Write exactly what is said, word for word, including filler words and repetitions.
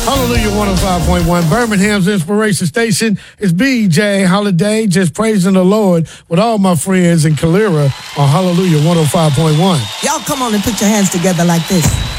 Hallelujah one oh five point one, Birmingham's Inspiration Station. It's B J Holiday, just praising the Lord with all my friends in Calera on Hallelujah one oh five point one. Y'all come on and put your hands together like this.